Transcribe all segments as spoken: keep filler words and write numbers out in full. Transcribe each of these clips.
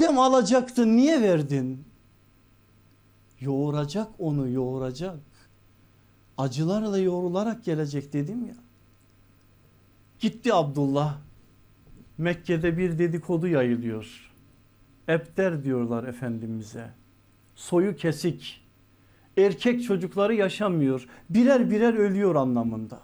Madem alacaktın niye verdin? Yoğuracak onu, yoğuracak. Acılarla yoğrularak gelecek dedim ya. Gitti Abdullah. Mekke'de bir dedikodu yayılıyor. Ebder diyorlar Efendimiz'e. Soyu kesik. Erkek çocukları yaşamıyor. Birer birer ölüyor anlamında.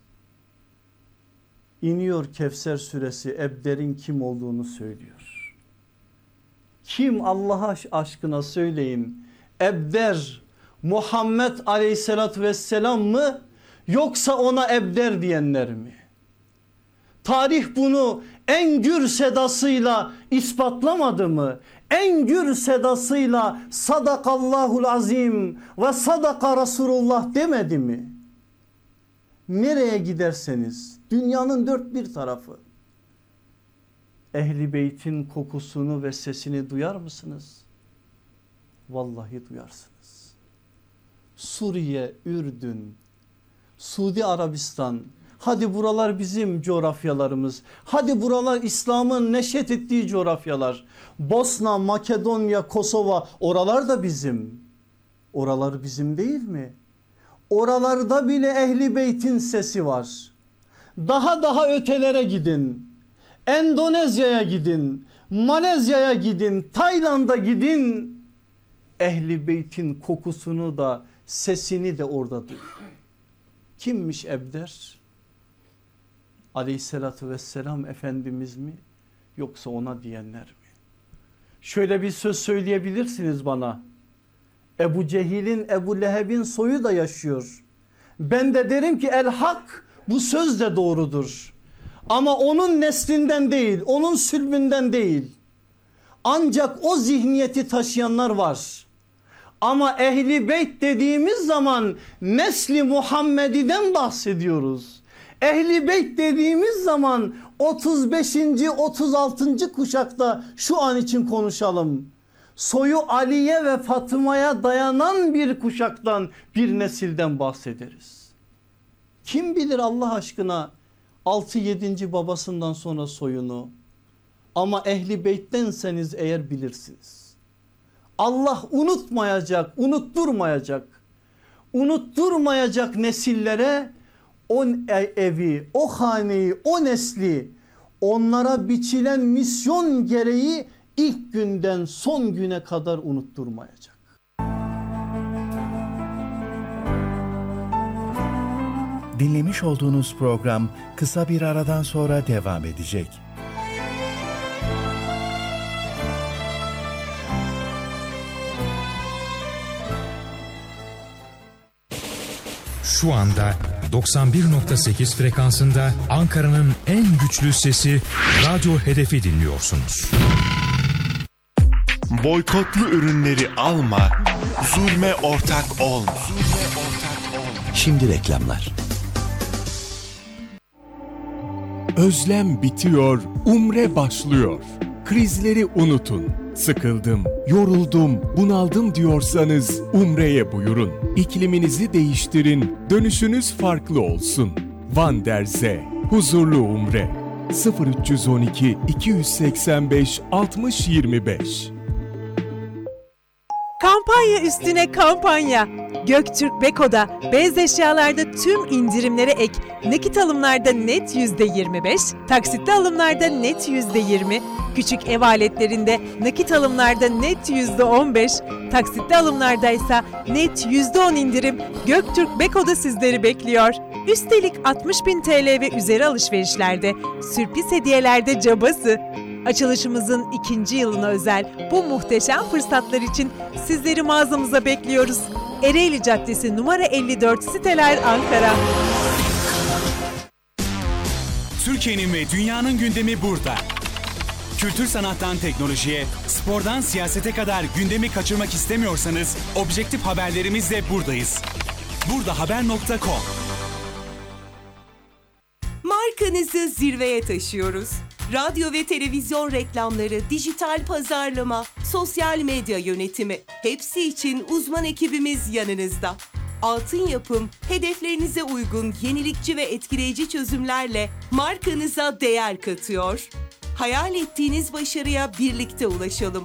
İniyor Kevser suresi, Ebder'in kim olduğunu söylüyor. Kim Allah aşkına söyleyin. Ebder Muhammed Aleyhisselatü Vesselam mı yoksa ona Ebder diyenler mi? Tarih bunu en gür sedasıyla ispatlamadı mı? En gür sedasıyla sadakallahul azim ve sadaka Resulullah demedi mi? Nereye giderseniz dünyanın dört bir tarafı Ehli Beyt'in kokusunu ve sesini duyar mısınız? Vallahi duyarsınız. Suriye, Ürdün, Suudi Arabistan, hadi buralar bizim coğrafyalarımız. Hadi buralar İslam'ın neşet ettiği coğrafyalar. Bosna, Makedonya, Kosova, oralar da bizim. Oralar bizim değil mi? Oralarda bile Ehli Beyt'in sesi var. Daha daha ötelere gidin. Endonezya'ya gidin. Malezya'ya gidin. Tayland'a gidin. Ehli Beyt'in kokusunu da sesini de orada duyun. Kimmiş Ebder? Aleyhissalatü vesselam Efendimiz mi yoksa ona diyenler mi? Şöyle bir söz söyleyebilirsiniz bana. Ebu Cehil'in, Ebu Leheb'in soyu da yaşıyor. Ben de derim ki el hak, bu söz de doğrudur. Ama onun neslinden değil, onun sülbünden değil. Ancak o zihniyeti taşıyanlar var. Ama Ehli Beyt dediğimiz zaman nesli Muhammedi'den bahsediyoruz. Ehli Beyt dediğimiz zaman otuz beşinci otuz altıncı kuşakta şu an için konuşalım. Soyu Ali'ye ve Fatıma'ya dayanan bir kuşaktan, bir nesilden bahsederiz. Kim bilir Allah aşkına altı yedinci babasından sonra soyunu, ama Ehli Beyt'tenseniz eğer bilirsiniz. Allah unutmayacak, unutturmayacak, unutturmayacak nesillere o evi, o haneyi, o nesli, onlara biçilen misyon gereği ilk günden son güne kadar unutturmayacak. Dinlemiş olduğunuz program kısa bir aradan sonra devam edecek. Şu anda doksan bir nokta sekiz frekansında Ankara'nın en güçlü sesi Radyo Hedef'i dinliyorsunuz. Boykotlu ürünleri alma, zulme ortak olma. Şimdi reklamlar. Özlem bitiyor, umre başlıyor. Krizleri unutun. Sıkıldım, yoruldum, bunaldım diyorsanız umreye buyurun. İkliminizi değiştirin, dönüşünüz farklı olsun. Van der Zee, huzurlu umre. sıfır üç on iki iki yüz seksen beş altmış yirmi beş. Kampanya üstüne kampanya. Göktürk Beko'da beyaz eşyalarda tüm indirimlere ek, nakit alımlarda net yüzde yirmi beş, taksitli alımlarda net yüzde yirmi, küçük ev aletlerinde nakit alımlarda net yüzde on beş, taksitli alımlarda ise net yüzde on indirim Göktürk Beko'da sizleri bekliyor. Üstelik altmış bin T L ve üzeri alışverişlerde, sürpriz hediyelerde cabası. Açılışımızın ikinci yılına özel bu muhteşem fırsatlar için sizleri mağazamıza bekliyoruz. Ereğli Caddesi numara elli dört, Siteler, Ankara. Türkiye'nin ve dünyanın gündemi burada. Kültür sanattan teknolojiye, spordan siyasete kadar gündemi kaçırmak istemiyorsanız objektif haberlerimizle buradayız. burdahaber nokta com. Markanızı zirveye taşıyoruz. Radyo ve televizyon reklamları, dijital pazarlama, sosyal medya yönetimi, hepsi için uzman ekibimiz yanınızda. Altın Yapım, hedeflerinize uygun yenilikçi ve etkileyici çözümlerle markanıza değer katıyor. Hayal ettiğiniz başarıya birlikte ulaşalım.